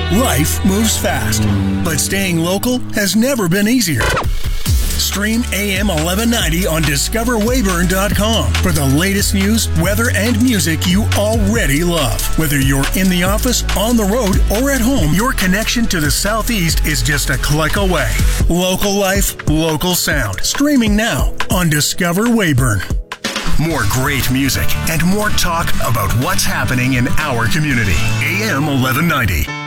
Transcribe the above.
Life moves fast, but staying local has never been easier. Stream AM 1190 on discoverwayburn.com for the latest news, weather, and music you already love. Whether you're in the office, on the road, or at home, your connection to the Southeast is just a click away. Local life, local sound. Streaming now on Discover Wayburn. More great music and more talk about what's happening in our community. AM 1190.